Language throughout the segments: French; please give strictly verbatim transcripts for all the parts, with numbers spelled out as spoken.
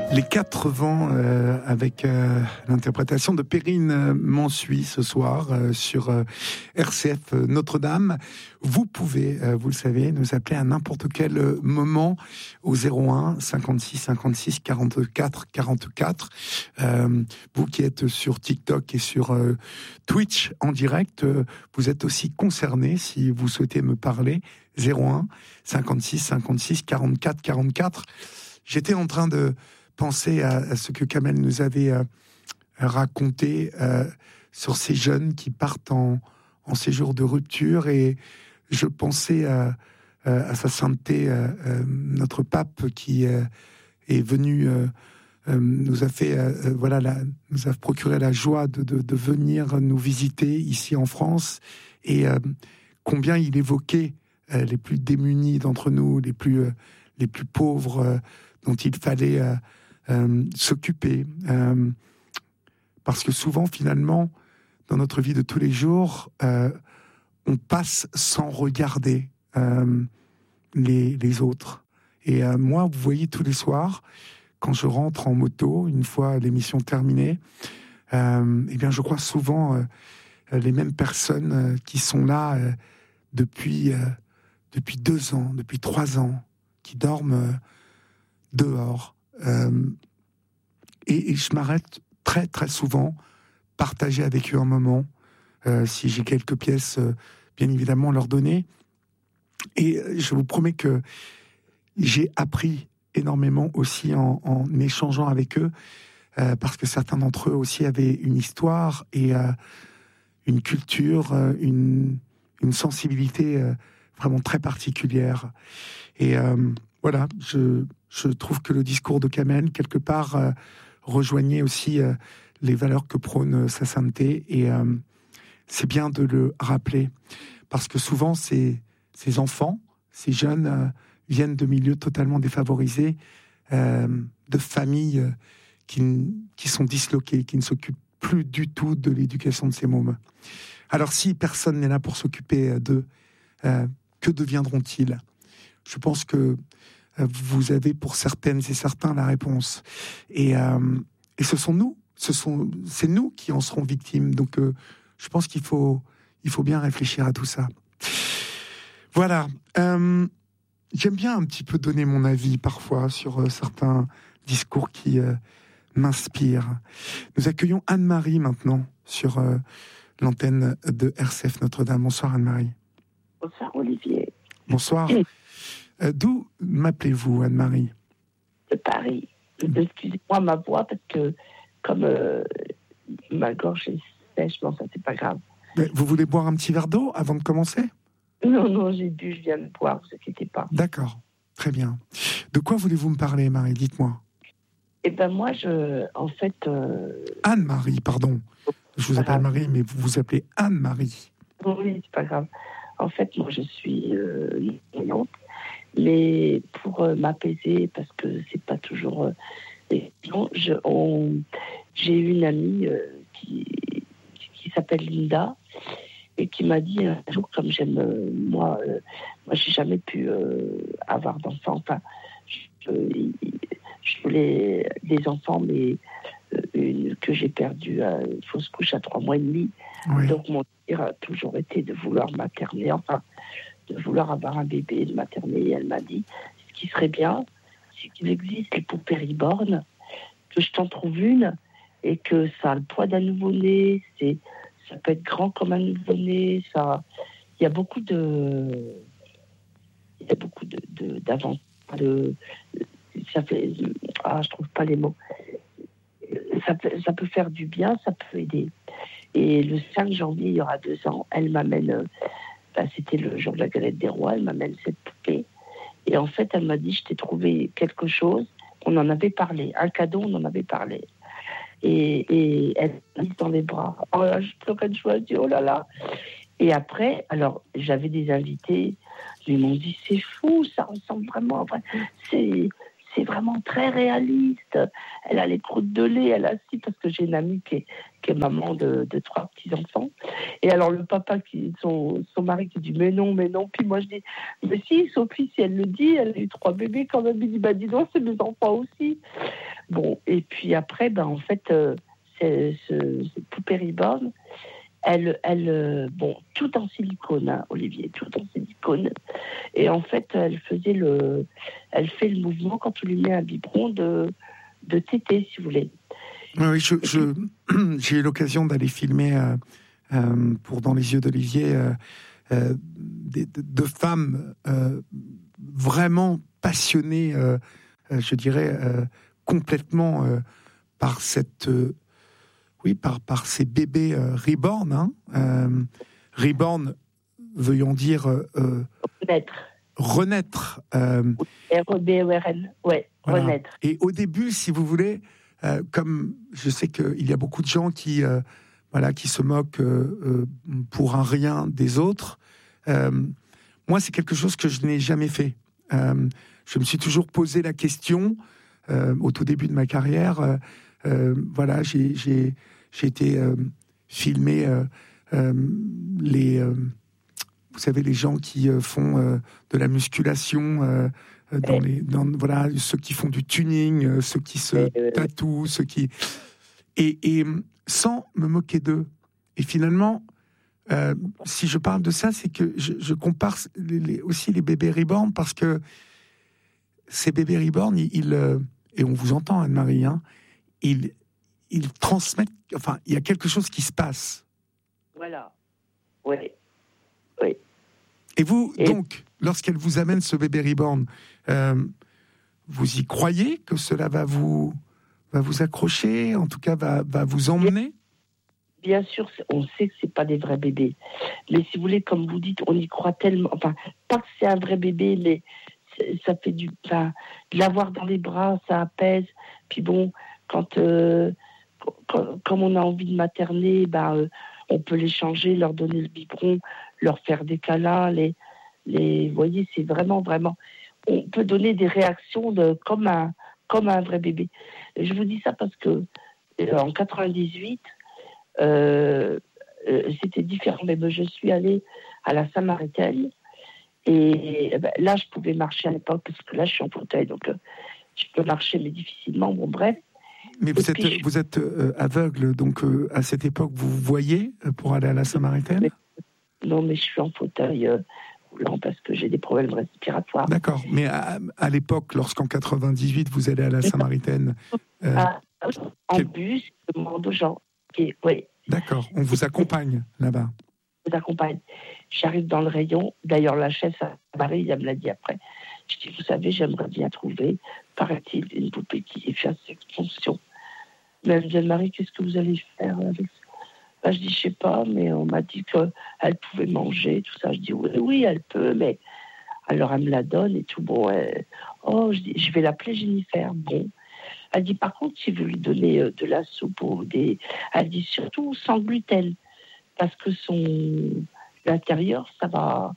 Les quatre vents euh, avec euh, l'interprétation de Perrine euh, Mansuy ce soir euh, sur euh, R C F euh, Notre-Dame. Vous pouvez, euh, vous le savez, nous appeler à n'importe quel euh, moment au zéro un cinquante-six cinquante-six quarante-quatre quarante-quatre. Euh, vous qui êtes sur TikTok et sur euh, Twitch en direct, euh, vous êtes aussi concerné si vous souhaitez me parler. zéro un cinquante-six cinquante-six quarante-quatre quarante-quatre. J'étais en train de penser à, à ce que Kamel nous avait euh, raconté euh, sur ces jeunes qui partent en, en séjour de rupture, et je pensais à, à sa sainteté, euh, euh, notre pape qui euh, est venu, euh, euh, nous a fait, euh, voilà, la, nous a procuré la joie de, de, de venir nous visiter ici en France, et euh, combien il évoquait euh, les plus démunis d'entre nous, les plus, euh, les plus pauvres, euh, dont il fallait euh, Euh, s'occuper, euh, parce que souvent finalement dans notre vie de tous les jours euh, on passe sans regarder euh, les, les autres, et euh, moi vous voyez tous les soirs quand je rentre en moto une fois l'émission terminée, euh, eh bien je crois souvent euh, les mêmes personnes euh, qui sont là euh, depuis, euh, depuis deux ans, depuis trois ans, qui dorment euh, dehors. Euh, et, et je m'arrête très très souvent, partager avec eux un moment, euh, si j'ai quelques pièces, euh, bien évidemment leur donner. Et je vous promets que j'ai appris énormément aussi en, en échangeant avec eux, euh, parce que certains d'entre eux aussi avaient une histoire et euh, une culture, euh, une, une sensibilité euh, vraiment très particulière. Et euh, voilà, je, je trouve que le discours de Kamel, quelque part, euh, rejoignait aussi euh, les valeurs que prône euh, sa sainteté. Et euh, c'est bien de le rappeler, parce que souvent, ces, ces enfants, ces jeunes, euh, viennent de milieux totalement défavorisés, euh, de familles euh, qui, qui sont disloquées, qui ne s'occupent plus du tout de l'éducation de ces mômes. Alors, si personne n'est là pour s'occuper d'eux, euh, que deviendront-ils ? Je pense que vous avez pour certaines et certains la réponse. Et, euh, et ce sont nous, ce sont, c'est nous qui en serons victimes. Donc euh, je pense qu'il faut, il faut bien réfléchir à tout ça. Voilà. Euh, j'aime bien un petit peu donner mon avis parfois sur euh, certains discours qui euh, m'inspirent. Nous accueillons Anne-Marie maintenant sur euh, l'antenne de R C F Notre-Dame. Bonsoir Anne-Marie. Bonsoir Olivier. Bonsoir. Euh, d'où m'appelez-vous, Anne-Marie ? De Paris. Excusez-moi ma voix, parce que comme euh, ma gorge est sèche, bon, ça c'est pas grave. Mais vous voulez boire un petit verre d'eau avant de commencer ? Non, non, j'ai bu, je viens de boire, vous inquiétez pas. D'accord, très bien. De quoi voulez-vous me parler, Marie ? Dites-moi. Eh ben moi, je, en fait... Euh... Anne-Marie, pardon. Je vous appelle Marie, mais vous vous appelez Anne-Marie. Oui, c'est pas grave. En fait, moi, je suis euh, non, mais pour euh, m'apaiser, parce que c'est pas toujours euh, évident, je, on, j'ai une amie euh, qui, qui s'appelle Linda et qui m'a dit un jour, comme j'aime euh, moi, euh, moi j'ai jamais pu euh, avoir d'enfants. Enfin, je, je voulais des enfants, mais euh, une, que j'ai perdu à une fausse couche à trois mois et demi. Oui. Donc mon désir a toujours été de vouloir materner, enfin de vouloir avoir un bébé, de materner. Et elle m'a dit, ce qui serait bien, c'est qu'il existe les poupées Reborn, que je t'en trouve une, et que ça a le poids d'un nouveau-né, c'est, ça peut être grand comme un nouveau-né, ça, il y a beaucoup de, il y a beaucoup de, de d'avantages, de, ça fait, ah, je trouve pas les mots, ça peut, ça peut faire du bien, ça peut aider. Et le cinq janvier, il y aura deux ans, elle m'amène, euh, bah, c'était le jour de la galette des rois, elle m'amène cette poupée. Et en fait, elle m'a dit, je t'ai trouvé quelque chose, on en avait parlé, un cadeau, on en avait parlé. Et, et elle m'a mis dans les bras. Oh là, je pleurais de joie, je dis, oh là là. Et après, alors, j'avais des invités, ils m'ont dit, c'est fou, ça ressemble vraiment, c'est... c'est vraiment très réaliste. Elle a les croûtes de lait, elle a si, parce que j'ai une amie qui est, qui est maman de, de trois petits-enfants. Et alors le papa, qui, son, son mari qui dit, mais non, mais non. Puis moi je dis, mais si, Sophie, si elle le dit, elle a eu trois bébés quand même. Il dit, bah dis donc, c'est mes enfants aussi. Bon, et puis après, ben, en fait, euh, c'est, ce, cette poupée Reborn, elle, elle euh, bon, tout en silicone, hein, Olivier, tout en silicone. Et en fait, elle faisait le, elle fait le mouvement quand on lui met un biberon de, de tété, si vous voulez. Oui, je, je, j'ai eu l'occasion d'aller filmer euh, euh, pour Dans les yeux d'Olivier euh, euh, des, de, de femmes euh, vraiment passionnées, euh, euh, je dirais, euh, complètement euh, par cette, euh, oui, par, par ces bébés euh, reborn. Hein, euh, reborn, veuillons dire euh, renaître. Renaître. Euh, R E B O R N, ouais, voilà. Renaître. Et au début, si vous voulez, euh, comme je sais qu'il y a beaucoup de gens qui, euh, voilà, qui se moquent euh, euh, pour un rien des autres, euh, moi, c'est quelque chose que je n'ai jamais fait. Euh, je me suis toujours posé la question, euh, au tout début de ma carrière, euh, euh, voilà, j'ai, j'ai, j'ai été euh, filmé euh, euh, les... Euh, vous savez, les gens qui euh, font euh, de la musculation, euh, dans les, dans, voilà, ceux qui font du tuning, euh, ceux qui se tatouent, ceux qui... Et, et sans me moquer d'eux. Et finalement, euh, si je parle de ça, c'est que je, je compare les, les, aussi les bébés reborn, parce que ces bébés reborn, ils, ils, euh, et on vous entend, Anne-Marie, hein, ils, ils transmettent... Enfin, il y a quelque chose qui se passe. Voilà. Oui. Oui. Et vous, et donc, lorsqu'elle vous amène ce bébé reborn, euh, vous y croyez que cela va vous, va vous accrocher, en tout cas va, va vous emmener ? Bien sûr, on sait que c'est pas des vrais bébés. Mais si vous voulez, comme vous dites, on y croit tellement. Enfin, pas que c'est un vrai bébé, mais ça fait du... Enfin, l'avoir dans les bras, ça apaise. Puis bon, quand, euh, quand, quand on a envie de materner, ben, euh, on peut les changer, leur donner le biberon, leur faire des câlins, les, les, vous voyez, c'est vraiment, vraiment, on peut donner des réactions de, comme un, comme un vrai bébé. Et je vous dis ça parce que euh, en quatre-vingt-dix-huit, euh, euh, c'était différent, mais ben, je suis allée à la Samaritaine et ben, là, je pouvais marcher à l'époque parce que là, je suis en fauteuil, donc euh, je peux marcher, mais difficilement. Bon, bref. Mais vous êtes, puis, vous êtes euh, aveugle, donc euh, à cette époque, vous voyez euh, pour aller à la Samaritaine ? mais, Non, mais je suis en fauteuil euh, roulant parce que j'ai des problèmes respiratoires. D'accord, mais à, à l'époque, lorsqu'en quatre-vingt-dix-huit, vous allez à la Samaritaine... Euh, ah, en quel... bus, je demande aux gens. Et, oui. D'accord, on vous accompagne là-bas. On vous accompagne. J'arrive dans le rayon. D'ailleurs, la chef, Marie, elle me l'a dit après. Je dis, vous savez, j'aimerais bien trouver, paraît-il, une poupée qui fasse cette fonction. Mais elle me dit, Marie, qu'est-ce que vous allez faire avec ça ? Ben, je dis, je sais pas, mais on m'a dit qu'elle pouvait manger, tout ça. Je dis, oui, oui, elle peut, mais... Alors, elle me la donne et tout. Bon, elle... oh, je dis, je vais l'appeler Jennifer. Bon. Elle dit, par contre, si vous lui donnez euh, de la soupe ou des... Elle dit, surtout sans gluten, parce que son... l'intérieur, ça va...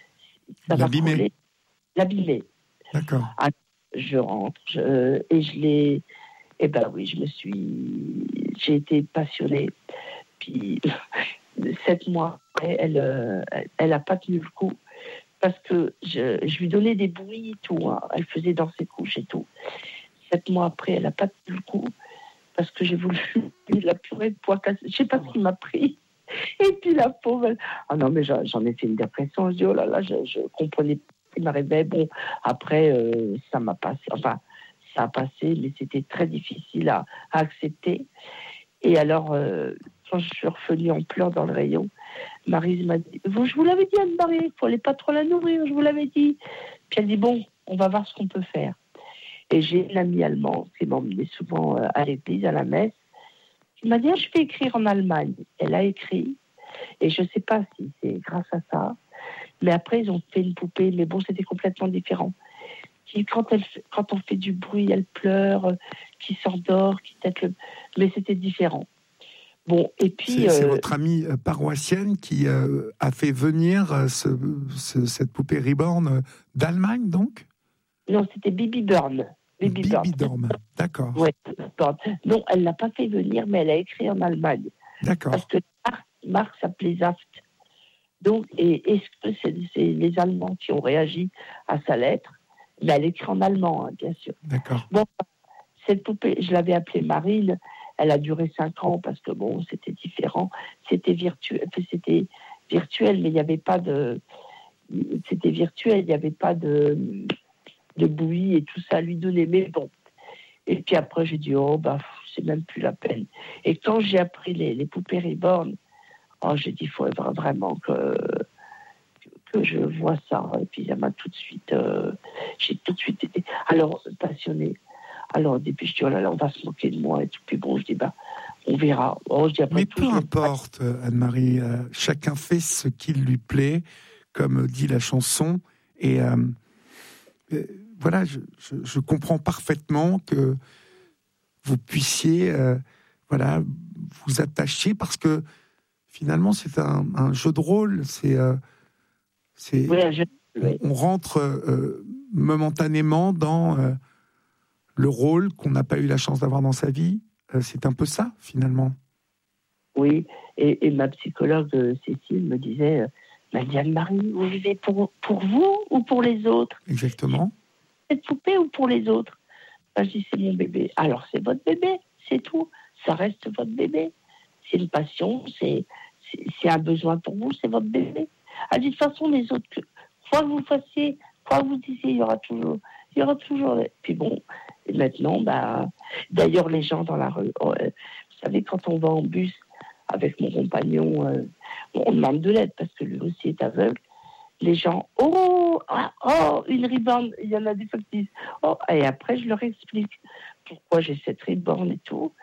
Ça l'abîmer. va couler. L'abîmer. D'accord. Alors, je rentre je... et je l'ai... Eh ben oui, je me suis... J'ai été passionnée. Puis, sept mois après, elle euh, elle n'a pas tenu le coup. Parce que je, je lui donnais des bouillies et tout. Hein. Elle faisait dans ses couches et tout. Sept mois après, elle n'a pas tenu le coup. Parce que j'ai voulu de la purée de pois cassés. Je ne sais pas ce qui m'a pris. Et puis la pauvre... Elle... Ah non, mais j'en, j'en ai fait une dépression. Je dis, oh là là, je, je comprenais pas ce qui m'arrivait. Bon, après, euh, ça m'a passé. Enfin, ça a passé, mais c'était très difficile à, à accepter. Et alors, euh, quand je suis revenue en pleurs dans le rayon, Maryse m'a dit, vous, je vous l'avais dit, Anne-Marie, il ne fallait pas trop la nourrir, je vous l'avais dit. Puis elle dit, bon, on va voir ce qu'on peut faire. Et j'ai une amie allemande qui m'emmenait souvent à l'église, à la messe, qui m'a dit, ah, je vais écrire en Allemagne. Elle a écrit, et je ne sais pas si c'est grâce à ça, mais après, ils ont fait une poupée, mais bon, c'était complètement différent. Qui, quand, elle, quand on fait du bruit, elle pleure, qui s'endort, qui tête le... Mais c'était différent. Bon, et puis... C'est, c'est euh... votre amie paroissienne qui euh, a fait venir ce, ce, cette poupée Reborn d'Allemagne, donc ? Non, c'était Bibi Burn. Bibi, Bibi Burn, d'accord. Ouais, non, elle ne l'a pas fait venir, mais elle a écrit en Allemagne. D'accord. Parce que Marc, Marc s'appelait Saft. Donc, et, est-ce que c'est, c'est les Allemands qui ont réagi à sa lettre ? Mais elle écrit en allemand, hein, bien sûr. D'accord. Bon, cette poupée, je l'avais appelée Marine. Elle a duré cinq ans parce que bon, c'était différent. C'était virtuel, c'était virtuel, mais il n'y avait pas de. C'était virtuel, il n'y avait pas de, de bouillie et tout ça à lui donner. Mais bon. Et puis après, j'ai dit, oh, bah, c'est même plus la peine. Et quand j'ai appris les, les poupées Reborn, oh, j'ai dit, il faut vraiment que, que je vois ça. Et puis, ça m'a tout de suite, euh, j'ai tout de suite été, alors, passionnée. Alors, au début, je dis, oh là là, on va se moquer de moi. Et tout. Puis bon, je dis, bah, on verra. Oh, je dis, après Mais tout, peu je importe, Anne-Marie, euh, chacun fait ce qui lui plaît, comme dit la chanson. Et euh, euh, voilà, je, je, je comprends parfaitement que vous puissiez euh, voilà, vous attacher, parce que finalement, c'est un, un jeu de rôle. C'est, euh, c'est, oui, je... oui. on, on rentre euh, momentanément dans euh, le rôle qu'on n'a pas eu la chance d'avoir dans sa vie. Euh, c'est un peu ça, finalement. Oui, et, et ma psychologue euh, Cécile me disait, euh, Anne-Marie, vous vivez pour, pour vous ou pour les autres? Exactement. Cette poupée ou pour les autres? Ben, je dis, c'est mon bébé. Alors, c'est votre bébé, c'est tout. Ça reste votre bébé. C'est une passion, c'est, c'est, c'est un besoin pour vous, c'est votre bébé. Ah, de toute façon, les autres, que, quoi que vous fassiez, quoi que vous disiez, il y aura toujours... Il y aura toujours... Puis bon, et maintenant, bah, d'ailleurs, les gens dans la rue... Oh, euh, vous savez, quand on va en bus avec mon compagnon, euh, on demande de l'aide parce que lui aussi est aveugle. Les gens, oh, ah, oh, une riborne, il y en a des fois qui disent, oh, et après je leur explique pourquoi j'ai cette riborne et tout.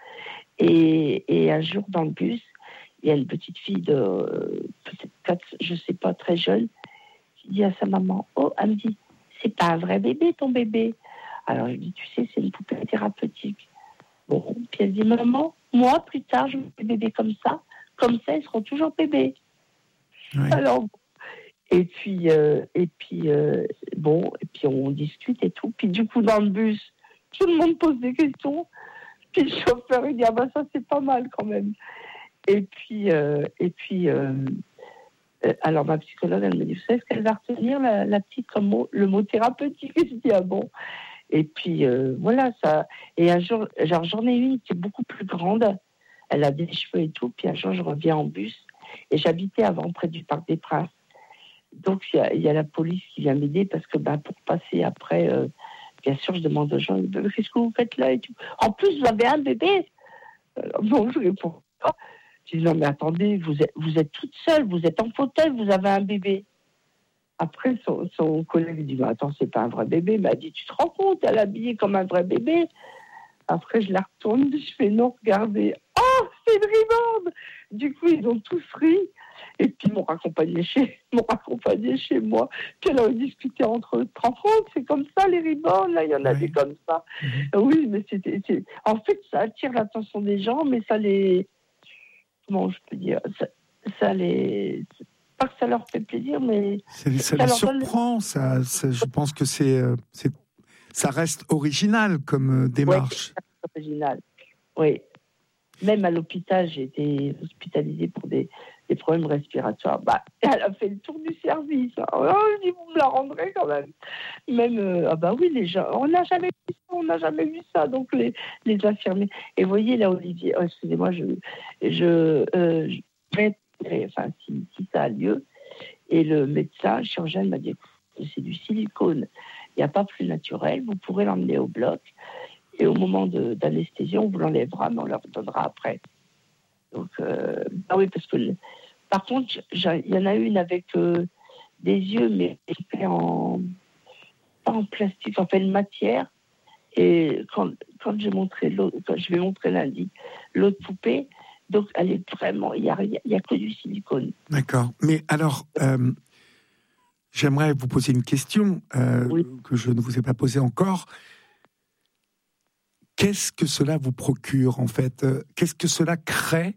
Et, et un jour dans le bus, il y a une petite fille de peut-être quatre, je sais pas, très jeune, qui dit à sa maman, oh, elle me dit, c'est pas un vrai bébé ton bébé. Alors je dis, tu sais, c'est une poupée thérapeutique. Bon, puis elle dit, maman, moi plus tard, je veux des bébés comme ça, comme ça, ils seront toujours bébés. Oui. Alors, et puis, euh, et puis euh, bon, et puis on discute et tout. Puis du coup, dans le bus, tout le monde pose des questions. Puis le chauffeur, il dit, ah ben ça, c'est pas mal quand même. Et puis, euh, et puis euh, euh, alors ma psychologue, elle me dit, vous savez ce qu'elle va retenir, la, la petite, comme mot, le mot thérapeutique? Et je dis, ah bon. Et puis, euh, voilà, ça. Et un jour, genre, j'en ai une qui est beaucoup plus grande. Elle a des cheveux et tout. Puis un jour, je reviens en bus. Et j'habitais avant, près du Parc des Princes. Donc, il y, y a la police qui vient m'aider parce que bah, pour passer après, euh, bien sûr, je demande aux gens, qu'est-ce que vous faites là et tout. En plus, vous avez un bébé. Alors, bon, je réponds pas. Je dis, non, mais attendez, vous êtes, vous êtes toute seule, vous êtes en fauteuil, vous avez un bébé. Après, son, son collègue dit, bah, attends, c'est pas un vrai bébé. Il m'a dit, tu te rends compte, elle est habillée comme un vrai bébé. Après, je la retourne, je fais, non, regardez. Oh, c'est une riborne. Du coup, ils ont tous ri. Et puis, ils m'ont raccompagné chez, m'ont raccompagné chez moi. Puis, elle a discuté entre eux. Tu te rends compte, c'est comme ça, les ribornes, là, il y en a Oui. des comme ça. Mmh. Oui, mais c'était, c'est... En fait, ça attire l'attention des gens, mais ça les... Comment je peux dire ça, ça les... Pas que ça leur fait plaisir, mais... C'est, ça, ça les leur surprend, donne... ça, ça, je pense que c'est, euh, c'est, ça reste original comme euh, démarche. Oui, c'est original. Oui. Même à l'hôpital, j'ai été hospitalisée pour des, des problèmes respiratoires. Bah, elle a fait le tour du service. Hein. Oh, je dis, vous me la rendrez quand même. Même, euh, ah bah oui, les gens, on n'a jamais vu ça, on n'a jamais vu ça. Donc, les, les infirmiers. Et vous voyez, là, Olivier, oh, excusez-moi, je, je, euh, je vais, enfin, si, si ça a lieu. Et le médecin, le chirurgien, m'a dit, c'est du silicone. Il n'y a pas plus naturel, vous pourrez l'emmener au bloc. Et au moment de, d'anesthésie, on vous l'enlèvera, mais on leur donnera après. Donc, euh, ah oui, parce que, le, par contre, il y en a une avec euh, des yeux, mais en, pas en plastique, en fait, une matière. Et quand, quand, j'ai montré l'autre, quand je vais montrer lundi l'autre poupée, donc elle est vraiment, il n'y a, y a que du silicone. D'accord. Mais alors, euh, j'aimerais vous poser une question euh, oui. que je ne vous ai pas posée encore. Qu'est-ce que cela vous procure, en fait? Qu'est-ce que cela crée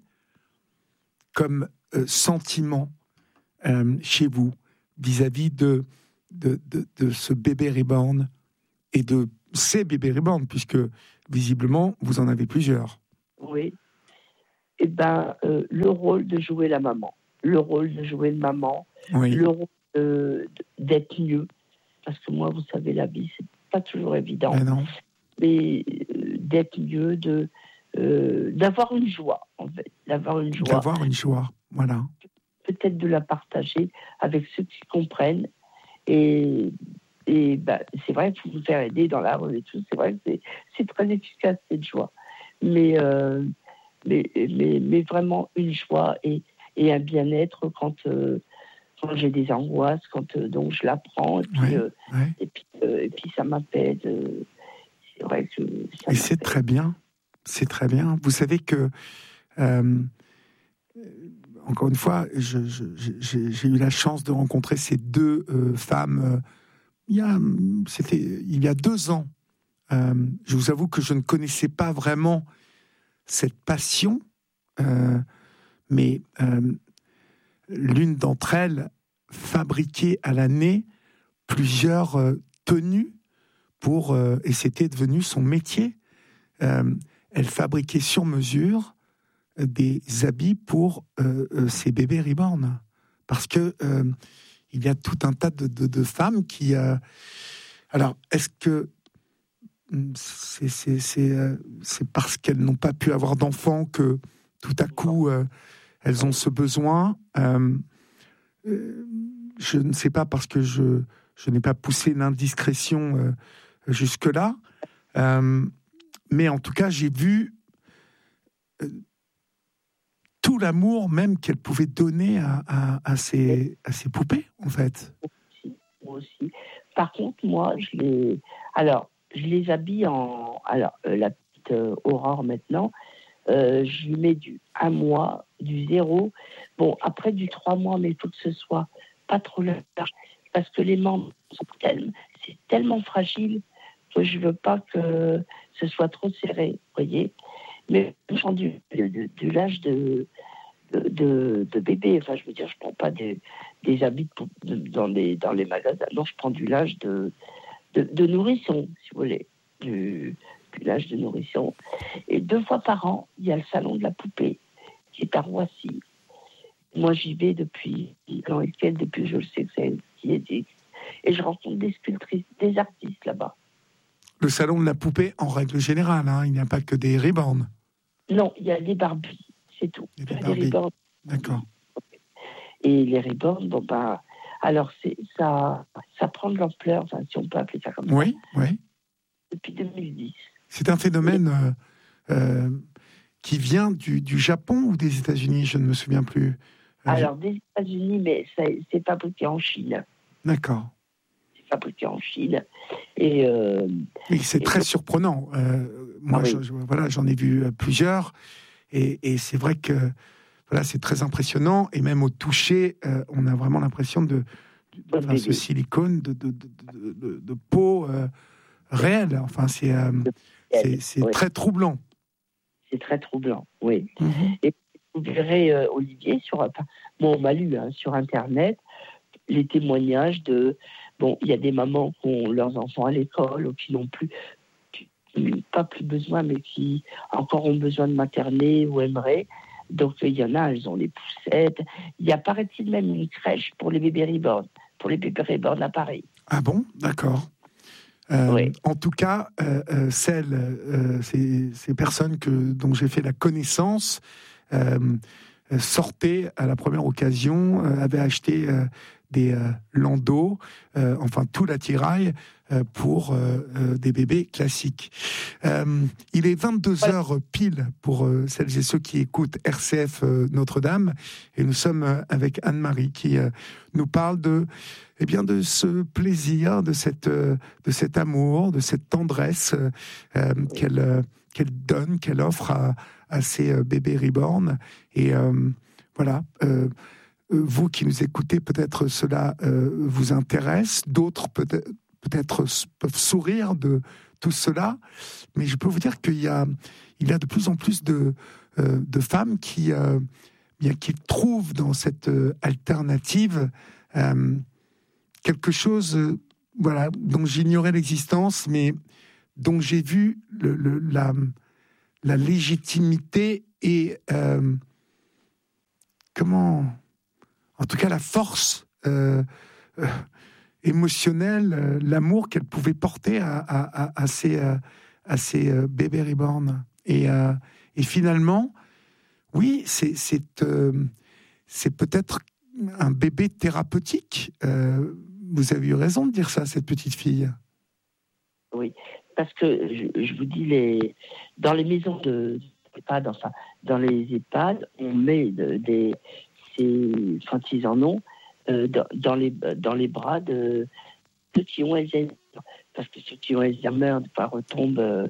comme euh, sentiment euh, chez vous vis-à-vis de, de, de, de ce bébé reborn et de ces bébés reborn, puisque visiblement, vous en avez plusieurs? Oui. Eh bien, euh, le rôle de jouer la maman, le rôle de jouer le maman, oui. le rôle de, d'être mieux. Parce que moi, vous savez, la vie, c'est pas toujours évident. Mais non. Mais euh, d'être mieux, de, euh, d'avoir une joie, en fait. D'avoir une joie. D'avoir une joie, voilà. Peut-être de la partager avec ceux qui comprennent. Et, et bah, c'est vrai qu'il faut vous faire aider dans la rue et tout. C'est vrai que c'est, c'est très efficace, cette joie. Mais, euh, mais, mais, mais vraiment une joie et, et un bien-être quand, euh, quand j'ai des angoisses, quand euh, donc je la prends. Et puis, ouais, euh, ouais. et puis, euh, et puis ça m'apaise. Euh, c'est vrai que ça Et c'est très bien. C'est très bien. Vous savez que, euh, encore une fois, je, je, j'ai, j'ai eu la chance de rencontrer ces deux euh, femmes. Euh, il y a, c'était il y a deux ans. Euh, je vous avoue que je ne connaissais pas vraiment cette passion, euh, mais euh, l'une d'entre elles fabriquait à l'année plusieurs euh, tenues pour, euh, et c'était devenu son métier. Euh, elle fabriquait sur mesure des habits pour euh, euh, ces bébés reborn, parce que euh, il y a tout un tas de, de, de femmes qui. Euh... Alors, est-ce que c'est, c'est, c'est, euh, c'est parce qu'elles n'ont pas pu avoir d'enfants que tout à coup euh, elles ont ce besoin? euh, euh, Je ne sais pas, parce que je, je n'ai pas poussé l'indiscrétion euh, jusque-là. Euh, mais en tout cas, j'ai vu euh, tout l'amour même qu'elle pouvait donner à, à, à, ces, à ces poupées, en fait. Moi aussi. Par contre, moi, je les... Alors, je les habille en... Alors, euh, la petite euh, Aurore, maintenant, euh, je lui mets du un mois, du zéro. Bon, après, du trois mois, mais il faut que ce soit pas trop large, parce que les membres sont tellement... C'est tellement fragile que je veux pas que ce soit trop serré, vous voyez. Mais je prends du, du, du l'âge de... De, de, de bébé, enfin je veux dire, je prends pas des, des habits de, de, dans, les, dans les magasins, non, je prends du linge de, de, de nourrisson, si vous voulez, du, du linge de nourrisson. Et deux fois par an, il y a le salon de la poupée, qui est à Roissy. Moi, j'y vais depuis, dans lequel, depuis je le sais que c'est qui existe, et je rencontre des sculptrices, des artistes là-bas. Le salon de la poupée, en règle générale, hein, il n'y a pas que des reborn. Non, il y a des Barbies. C'est tout. Il y a des Barbies. D'accord. Et les reborn, bon bah, alors c'est ça, ça prend de l'ampleur, enfin, si on peut appeler ça comme oui, ça. Oui, oui. Depuis deux mille dix. C'est un phénomène euh, euh, qui vient du, du Japon ou des États-Unis, je ne me souviens plus. Euh, alors des États-Unis, mais ça, c'est fabriqué en Chine. D'accord. C'est fabriqué en Chine. Et, euh, et c'est et très et... surprenant. Euh, moi, ah, oui. je, je, voilà, j'en ai vu plusieurs. Et, et c'est vrai que voilà, c'est très impressionnant. Et même au toucher, euh, on a vraiment l'impression de, de, de ce silicone de, de, de, de, de, de peau euh, réelle. Enfin, c'est, euh, c'est, c'est oui. très troublant. C'est très troublant, oui. Mm-hmm. Et vous verrez, euh, Olivier, sur, enfin, bon, on m'a lu hein, sur Internet les témoignages de... Bon, il y a des mamans qui ont leurs enfants à l'école ou qui n'ont plus... pas plus besoin, mais qui encore ont besoin de materner ou aimeraient. Donc, il y en a, elles ont les poussettes. Il y a, paraît-il, même une crèche pour les bébés reborn, pour les bébés reborn à Paris. Ah bon? D'accord. Euh, oui. En tout cas, euh, euh, celles, euh, ces, ces personnes que, dont j'ai fait la connaissance euh, sortaient à la première occasion, euh, avaient acheté euh, des euh, landaux, euh, enfin tout l'attirail euh, pour euh, euh, des bébés classiques. Euh, il est vingt-deux heures pile pour euh, celles et ceux qui écoutent R C F euh, Notre-Dame, et nous sommes euh, avec Anne-Marie qui euh, nous parle de, eh bien, de ce plaisir, de, cette, euh, de cet amour, de cette tendresse euh, qu'elle, euh, qu'elle donne, qu'elle offre à, à ces euh, bébés reborn. Et euh, voilà. Euh, Vous qui nous écoutez, peut-être cela euh, vous intéresse. D'autres peut-être, peut-être peuvent sourire de tout cela. Mais je peux vous dire qu'il y a, il y a de plus en plus de, euh, de femmes qui, euh, bien, qui trouvent dans cette euh, alternative euh, quelque chose euh, voilà, dont j'ignorais l'existence, mais dont j'ai vu le, le, la, la légitimité et... Euh, comment... En tout cas, la force euh, euh, émotionnelle, euh, l'amour qu'elle pouvait porter à, à, à, à, ces, euh, à ces euh, bébés reborn. Et, euh, et finalement, oui, c'est, c'est, euh, c'est peut-être un bébé thérapeutique. Euh, vous avez eu raison de dire ça, cette petite fille. Oui, parce que je, je vous dis, les, dans les maisons de EHPAD, enfin, dans les EHPAD, on met de, des, ces, quand ils en ont, euh, dans, dans, les, dans les bras de ceux qui ont Alzheimer. Parce que ceux qui ont Alzheimer, enfin, retombent euh,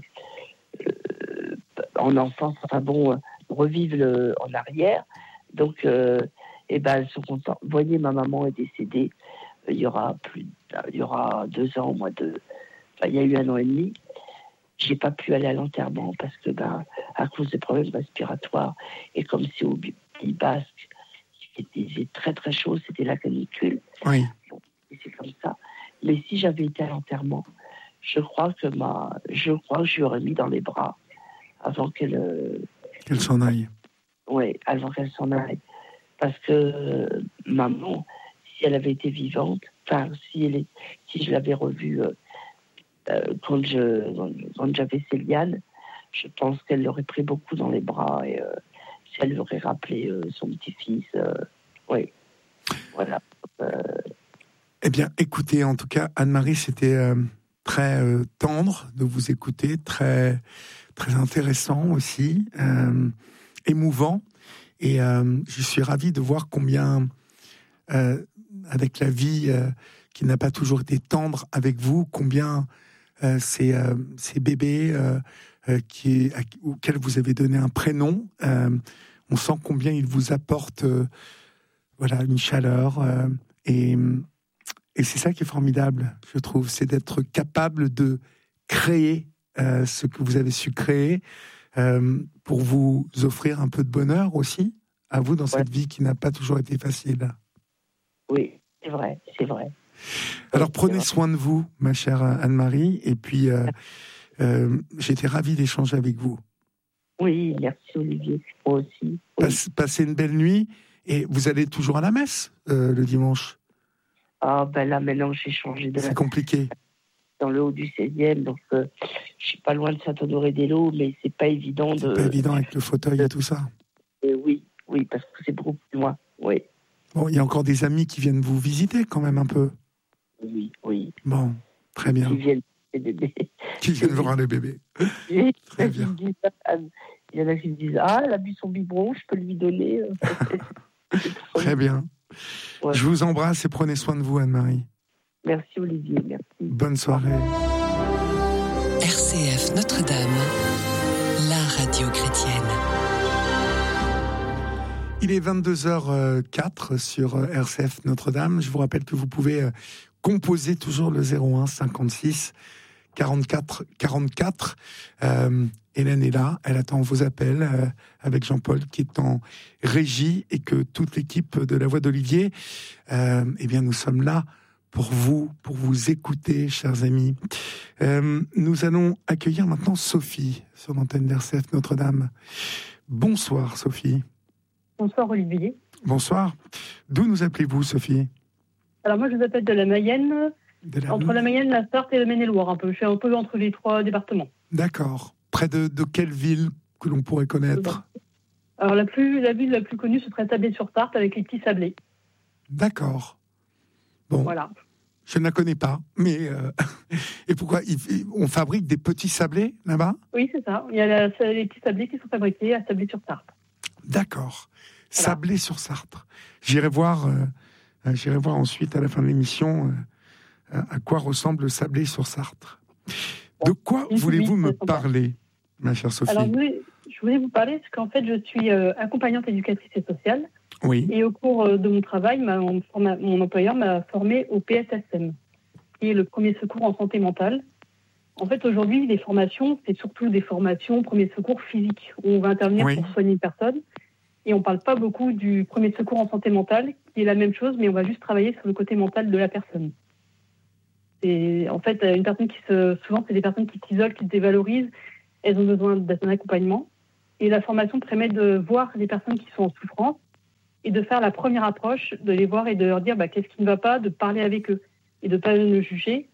euh, en enfance, enfin bon, euh, revivent le, en arrière. Donc, euh, eh ben, elles sont contentes. Vous voyez, ma maman est décédée, il y aura plus, il y aura deux ans, au mois de... Enfin, il y a eu un an et demi. J'ai pas pu aller à l'enterrement parce que, ben, à cause des problèmes respiratoires, et comme c'est au Pays Basque, c'était très très chaud, c'était la canicule. Oui. Bon, et c'est comme ça. Mais si j'avais été à l'enterrement, je crois que ma, je crois que je lui aurais mis dans les bras avant qu'elle, euh... qu'elle s'en aille. Oui, avant qu'elle s'en aille, parce que euh, maman, si elle avait été vivante, enfin, si elle est, si je l'avais revue. Euh, Euh, quand, je, quand j'avais Céliane, je pense qu'elle l'aurait pris beaucoup dans les bras et euh, si elle lui aurait rappelé euh, son petit-fils. Euh, oui, voilà. Euh... Eh bien, écoutez, en tout cas, Anne-Marie, c'était euh, très euh, tendre de vous écouter, très, très intéressant aussi, euh, émouvant. Et euh, je suis ravi de voir combien, euh, avec la vie euh, qui n'a pas toujours été tendre avec vous, combien Euh, ces, euh, ces bébés euh, euh, qui, à, auxquels vous avez donné un prénom, euh, on sent combien ils vous apportent euh, voilà, une chaleur. Euh, et, et c'est ça qui est formidable, je trouve, c'est d'être capable de créer euh, ce que vous avez su créer euh, pour vous offrir un peu de bonheur aussi, à vous, dans cette ouais. vie qui n'a pas toujours été facile. Oui, c'est vrai, c'est vrai. Alors prenez soin de vous, ma chère Anne-Marie, et puis euh, euh, j'étais ravi d'échanger avec vous. Oui, merci Olivier, moi aussi. Oui. Passe, passez une belle nuit, et vous allez toujours à la messe euh, le dimanche? Ah ben là maintenant j'ai changé de... C'est compliqué. Dans le haut du seizième, donc euh, je suis pas loin de Saint-Honoré-des-Laux, mais c'est pas évident de... C'est pas évident avec le fauteuil et tout ça. Et oui, oui, parce que c'est beaucoup plus loin, oui. Bon, il y a encore des amis qui viennent vous visiter quand même un peu. Oui, oui. Bon, très bien. Qui viennent les bébés. Qui viennent voir les bébés. Et très bien. Disent, il y en a qui me disent, ah, elle a bu son biberon, je peux lui donner. Très bien. Ouais. Je vous embrasse et prenez soin de vous, Anne-Marie. Merci Olivier, merci. Bonne soirée. R C F Notre-Dame, la radio chrétienne. Il est vingt-deux heures quatre sur R C F Notre-Dame. Je vous rappelle que vous pouvez composer toujours le zéro un cinquante-six quarante-quatre quarante-quatre. Euh, Hélène est là, elle attend vos appels euh, avec Jean-Paul qui est en régie et que toute l'équipe de La Voix d'Olivier, euh, eh bien nous sommes là pour vous, pour vous écouter, chers amis. Euh, nous allons accueillir maintenant Sophie sur l'antenne d'R C F Notre-Dame. Bonsoir Sophie. Bonsoir Olivier. Bonsoir. D'où nous appelez-vous Sophie? Alors moi je vous appelle de la Mayenne, de la... entre la Mayenne, la Sarthe et le Maine-et-Loire un peu. Je suis un peu entre les trois départements. D'accord. Près de, de quelle ville que l'on pourrait connaître? Alors la, plus, la ville la plus connue ce serait Sablé-sur-Sarthe avec les petits sablés. D'accord. Bon, voilà. Je ne la connais pas, mais euh... et pourquoi on fabrique des petits sablés là-bas? Oui, c'est ça. Il y a la, les petits sablés qui sont fabriqués à Sablé-sur-Sarthe. D'accord. Voilà. Sablé-sur-Sarthe. J'irai voir, euh, j'irai voir ensuite à la fin de l'émission euh, à quoi ressemble le Sablé-sur-Sarthe. De quoi oui, voulez-vous oui, me parler, ma chère Sophie? Alors, je voulais, je voulais vous parler parce qu'en fait, je suis euh, accompagnante éducatrice et sociale. Oui. Et au cours euh, de mon travail, ma, mon, mon employeur m'a formée au P S S M, qui est le premier secours en santé mentale. En fait, aujourd'hui, les formations, c'est surtout des formations premier secours physique, où on va intervenir oui. pour soigner une personne. Et on ne parle pas beaucoup du premier secours en santé mentale, qui est la même chose, mais on va juste travailler sur le côté mental de la personne. Et en fait, une personne qui se, souvent, c'est des personnes qui s'isolent, qui se dévalorisent. Elles ont besoin d'un accompagnement. Et la formation permet de voir les personnes qui sont en souffrance et de faire la première approche, de les voir et de leur dire bah, qu'est-ce qui ne va pas, de parler avec eux et de ne pas le juger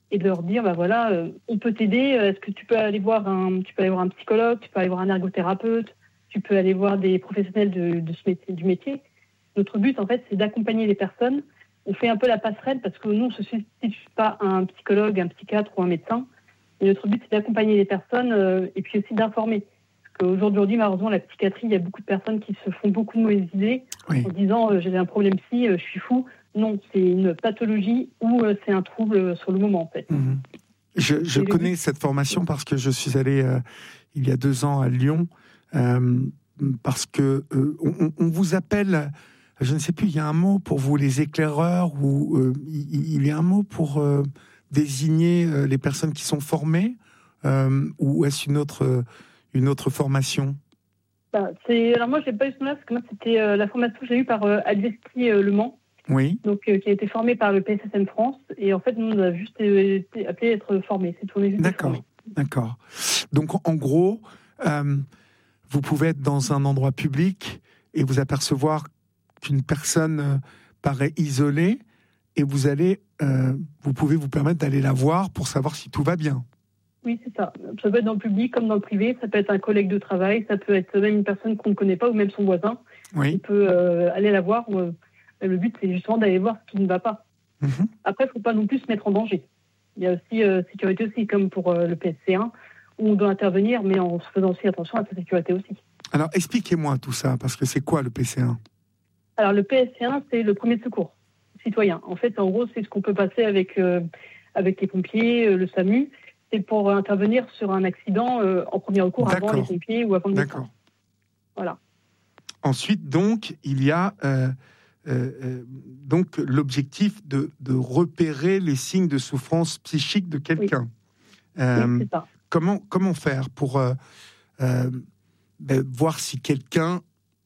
et de leur dire, bah voilà, euh, on peut t'aider. Est-ce que tu peux aller voir un, tu peux aller voir un psychologue, tu peux aller voir un ergothérapeute, tu peux aller voir des professionnels de, de ce métier, du métier. Notre but, en fait, c'est d'accompagner les personnes. On fait un peu la passerelle parce que nous, on ne se substitue pas à un psychologue, un psychiatre ou un médecin. Et notre but, c'est d'accompagner les personnes euh, et puis aussi d'informer. Parce qu'aujourd'hui, malheureusement, la psychiatrie, il y a beaucoup de personnes qui se font beaucoup de mauvaises idées oui. en disant euh, j'ai un problème psy, euh, je suis fou. Non, c'est une pathologie ou euh, c'est un trouble sur le moment, en fait. Mmh. Je, je connais but... cette formation parce que je suis allé euh, il y a deux ans à Lyon euh, parce que euh, on, on vous appelle, je ne sais plus, il y a un mot pour vous, les éclaireurs, ou euh, il, il y a un mot pour euh, désigner euh, les personnes qui sont formées, euh, ou est-ce une autre, euh, une autre formation? Bah, c'est... Alors moi, je n'ai pas eu ce nom-là, parce que moi, c'était euh, la formation que j'ai eue par euh, Advesti euh, Le Mans. Oui. Donc, euh, qui a été formé par le P S S M France. Et en fait, nous, on a juste été appelés à être formés. C'est tout, on est juste D'accord, formés. D'accord. Donc, en gros, euh, vous pouvez être dans un endroit public et vous apercevoir qu'une personne euh, paraît isolée et vous allez, euh, vous pouvez vous permettre d'aller la voir pour savoir si tout va bien. Oui, c'est ça. Ça peut être dans le public comme dans le privé. Ça peut être un collègue de travail. Ça peut être même une personne qu'on ne connaît pas ou même son voisin. Oui. On peut euh, aller la voir. Euh, Le but, c'est justement d'aller voir ce qui ne va pas. Mmh. Après, il ne faut pas non plus se mettre en danger. Il y a aussi euh, sécurité aussi, comme pour euh, le P S C un, où on doit intervenir, mais en se faisant aussi attention à sa sécurité aussi. Alors, expliquez-moi tout ça, parce que c'est quoi le P S C un? Alors, le P S C un, c'est le premier secours citoyen. En fait, en gros, c'est ce qu'on peut passer avec, euh, avec les pompiers, euh, le SAMU. C'est pour euh, intervenir sur un accident euh, en premier recours D'accord. avant les pompiers ou avant le médecin. Voilà. Ensuite, donc, il y a... Euh... Euh, euh, donc l'objectif de, de repérer les signes de souffrance psychique de quelqu'un. Oui. Euh, oui, c'est ça. Comment, comment faire pour euh, euh, ben, voir si quelqu'un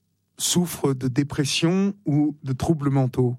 souffre de dépression ou de troubles mentaux?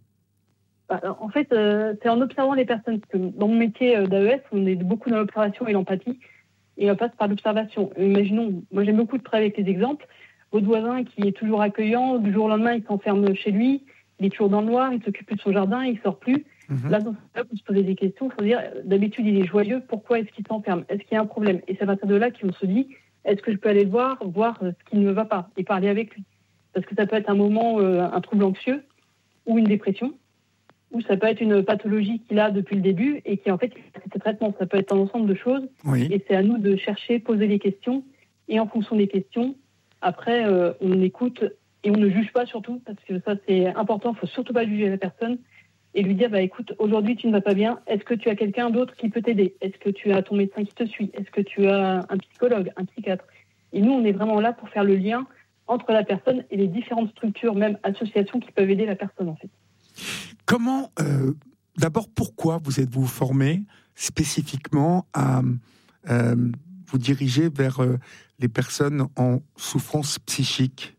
En fait, euh, c'est en observant les personnes. Parce que dans mon métier d'A E S, on est beaucoup dans l'observation et l'empathie, et on passe par l'observation. Imaginons, moi j'aime beaucoup travailler avec les exemples. Votre voisin qui est toujours accueillant, du jour au lendemain, il s'enferme chez lui. Il est toujours dans le noir, il s'occupe plus de son jardin, il ne sort plus. Mmh. Là, dans ce cas, il faut se poser des questions. Il faut dire, d'habitude, il est joyeux, pourquoi est-ce qu'il s'enferme? Est-ce qu'il y a un problème? Et c'est à partir de là qu'on se dit, est-ce que je peux aller le voir, voir ce qui ne me va pas et parler avec lui? Parce que ça peut être un moment, euh, un trouble anxieux ou une dépression, ou ça peut être une pathologie qu'il a depuis le début et qui, en fait, il a fait ses traitements. Ça peut être un ensemble de choses. Oui. Et c'est à nous de chercher, poser les questions. Et en fonction des questions, après, euh, on écoute. Et on ne juge pas surtout, parce que ça c'est important, il ne faut surtout pas juger la personne et lui dire, bah, écoute, aujourd'hui tu ne vas pas bien, est-ce que tu as quelqu'un d'autre qui peut t'aider? Est-ce que tu as ton médecin qui te suit? Est-ce que tu as un psychologue, un psychiatre? Et nous, on est vraiment là pour faire le lien entre la personne et les différentes structures, même associations qui peuvent aider la personne en fait. Comment, euh, d'abord, pourquoi vous êtes-vous formé spécifiquement à euh, vous diriger vers euh, les personnes en souffrance psychique?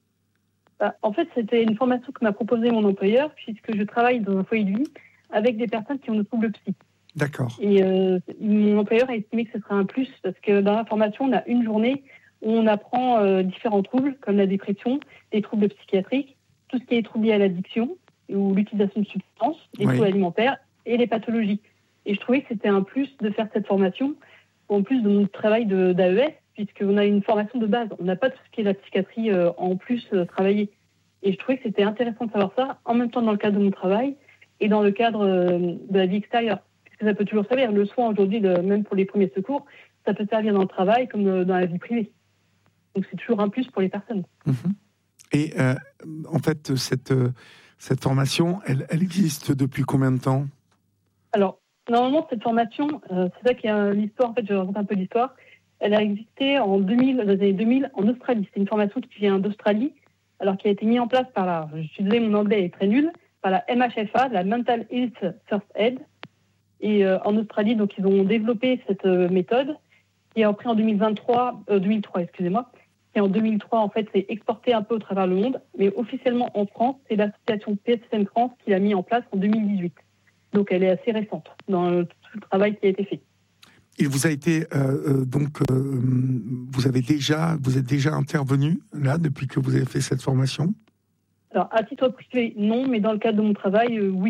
En fait, c'était une formation que m'a proposée mon employeur, puisque je travaille dans un foyer de vie avec des personnes qui ont des troubles psy. D'accord. Et euh, mon employeur a estimé que ce serait un plus, parce que dans la formation, on a une journée où on apprend euh, différents troubles, comme la dépression, les troubles psychiatriques, tout ce qui est trouble lié à l'addiction, ou l'utilisation de substances, les oui. troubles alimentaires et les pathologies. Et je trouvais que c'était un plus de faire cette formation, en plus de mon travail de, d'A E S, puisqu'on a une formation de base. On n'a pas tout ce qui est la psychiatrie euh, en plus euh, travaillé. Et je trouvais que c'était intéressant de savoir ça, en même temps dans le cadre de mon travail et dans le cadre euh, de la vie extérieure. Puisque ça peut toujours servir. Le soin aujourd'hui, le, même pour les premiers secours, ça peut servir dans le travail comme euh, dans la vie privée. Donc c'est toujours un plus pour les personnes. Mmh. Et euh, en fait, cette, cette formation, elle, elle existe depuis combien de temps? Alors, normalement, cette formation, euh, c'est ça qui est l'histoire, en fait, je raconte un peu l'histoire. Elle a existé en deux mille, dans les années deux mille en Australie. C'est une formation qui vient d'Australie, alors qui a été mise en place par la, je suis désolée, mon anglais est très nul, par la M H F A, la Mental Health First Aid. Et euh, en Australie, donc, ils ont développé cette euh, méthode, qui après en deux mille vingt-trois, euh, deux mille trois, excusez-moi, qui en deux mille trois, en fait, s'est exportée un peu au travers le monde, mais officiellement en France, c'est l'association P S S M France qui l'a mis en place en deux mille dix-huit. Donc, elle est assez récente dans le, tout le travail qui a été fait. Il vous a été euh, donc euh, vous avez déjà vous êtes déjà intervenu là depuis que vous avez fait cette formation? Alors à titre privé non, mais dans le cadre de mon travail euh, oui.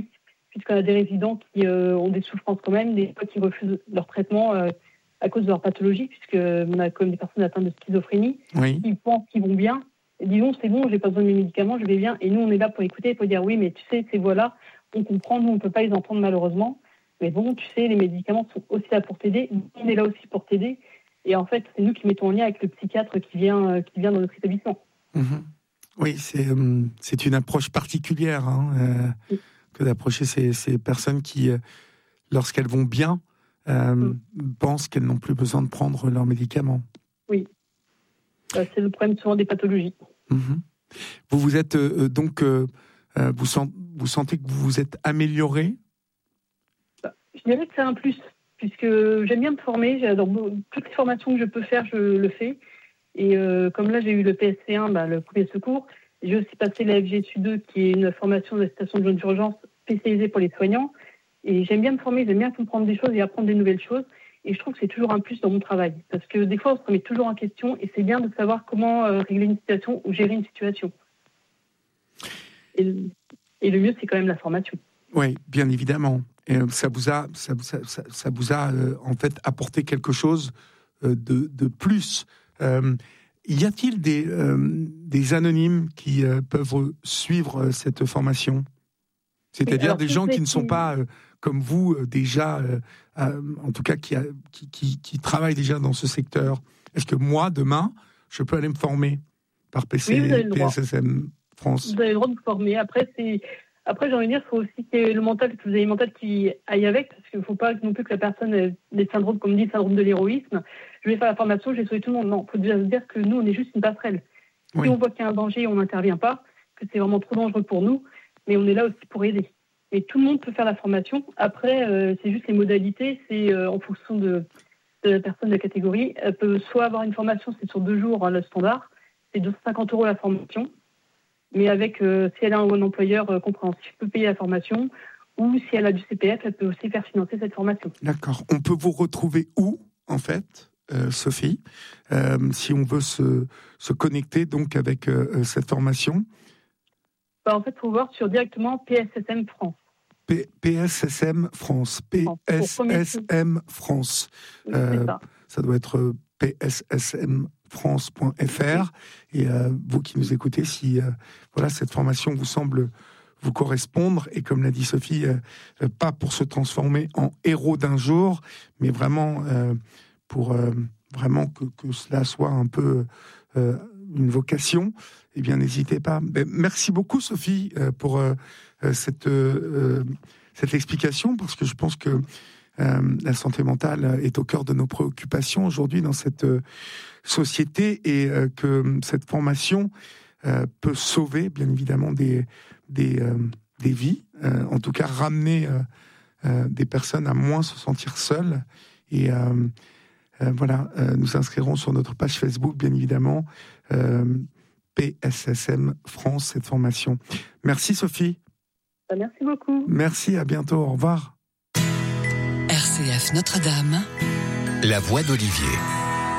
puisqu'on a des résidents qui euh, ont des souffrances quand même, des fois qui refusent leur traitement euh, à cause de leur pathologie, puisqu'on a comme des personnes atteintes de schizophrénie, oui. qui pensent qu'ils vont bien, et disent non, c'est bon, j'ai pas besoin de mes médicaments, je vais bien. Et nous, on est là pour écouter et pour dire oui, mais tu sais, ces voix-là, on comprend, nous, on ne peut pas les entendre malheureusement. Mais bon, tu sais, les médicaments sont aussi là pour t'aider, on est là aussi pour t'aider. Et en fait, c'est nous qui mettons en lien avec le psychiatre qui vient, euh, qui vient dans notre établissement. Mmh. Oui, c'est, euh, c'est une approche particulière hein, euh, oui. que d'approcher ces, ces personnes qui, euh, lorsqu'elles vont bien, euh, mmh. pensent qu'elles n'ont plus besoin de prendre leurs médicaments. Oui, euh, c'est le problème souvent des pathologies. Mmh. Vous vous êtes euh, donc, euh, vous, sent, vous sentez que vous vous êtes amélioré ? Je dirais que c'est un plus, puisque j'aime bien me former. J'adore toutes les formations que je peux faire, je le fais. Et euh, comme là, j'ai eu le P S C un, bah, le premier secours. J'ai aussi passé la F G S U deux, qui est une formation d'assistation de d'urgence spécialisée pour les soignants. Et j'aime bien me former, j'aime bien comprendre des choses et apprendre des nouvelles choses. Et je trouve que c'est toujours un plus dans mon travail. Parce que des fois, on se remet toujours en question et c'est bien de savoir comment euh, régler une situation ou gérer une situation. Et, et le mieux, c'est quand même la formation. Oui, bien évidemment. Et ça vous a, ça, ça, ça, ça vous a euh, en fait apporté quelque chose euh, de, de plus. Euh, y a-t-il des, euh, des anonymes qui euh, peuvent suivre euh, cette formation ? C'est-à-dire alors, des gens qui ne sont pas euh, comme vous euh, déjà, euh, euh, en tout cas qui, a, qui, qui, qui travaillent déjà dans ce secteur. Est-ce que moi, demain, je peux aller me former par P C, oui, P S S M France ? Vous avez le droit de vous former. Après, c'est... Après, j'ai envie de dire, il faut aussi que le mental, que vous ayez le mental qui aille avec, parce qu'il ne faut pas non plus que la personne ait des syndromes, comme dit, syndrome de l'héroïsme. Je vais faire la formation, je vais sauver tout le monde. Non, il faut déjà se dire que nous, on est juste une passerelle. Oui. Si on voit qu'il y a un danger, on n'intervient pas, que c'est vraiment trop dangereux pour nous, mais on est là aussi pour aider. Et tout le monde peut faire la formation. Après, euh, c'est juste les modalités, c'est euh, en fonction de, de la personne de la catégorie. Elle peut soit avoir une formation, c'est sur deux jours, hein, le standard, c'est deux cent cinquante euros la formation. Mais avec, euh, si elle a un, un employeur euh, compréhensif, peut payer la formation, ou si elle a du C P F, elle peut aussi faire financer cette formation. D'accord. On peut vous retrouver où, en fait, euh, Sophie, euh, si on veut se, se connecter donc avec euh, cette formation ? Bah, en fait, il faut voir sur directement P S S M France. P- PSSM France. P S S M France. Oui, euh, ça. ça doit être P S S M France point F R. Et euh, vous qui nous écoutez, si euh, voilà, cette formation vous semble vous correspondre, et comme l'a dit Sophie, euh, pas pour se transformer en héros d'un jour, mais vraiment euh, pour euh, vraiment que, que cela soit un peu euh, une vocation, eh bien n'hésitez pas. Ben, merci beaucoup Sophie euh, pour euh, cette, euh, cette explication, parce que je pense que euh, la santé mentale est au cœur de nos préoccupations aujourd'hui dans cette euh, société, et euh, que cette formation euh, peut sauver bien évidemment des, des, euh, des vies, euh, en tout cas ramener euh, euh, des personnes à moins se sentir seules. Et euh, euh, voilà, euh, nous inscrirons sur notre page Facebook bien évidemment euh, P S S M France, cette formation. Merci Sophie. Merci beaucoup. Merci, à bientôt, au revoir. R C F Notre-Dame. La voix d'Olivier.